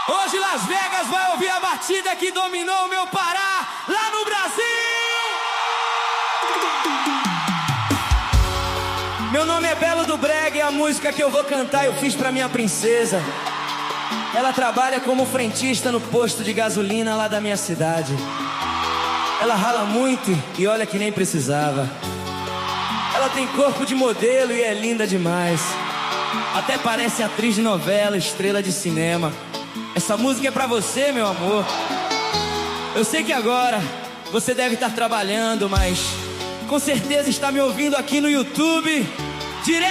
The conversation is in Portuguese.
Hoje Las Vegas vai ouvir a batida que dominou o meu Pará lá no Brasil. Meu nome é Belo do Brega e a música que eu vou cantar eu fiz pra minha princesa. Ela trabalha como frentista no posto de gasolina lá da minha cidade. Ela rala muito e olha que nem precisava. Ela tem corpo de modelo e é linda demais. Até parece atriz de novela, estrela de cinema. Essa música é pra você, meu amor. Eu sei que agora você deve estar trabalhando, mas com certeza está me ouvindo aqui no YouTube.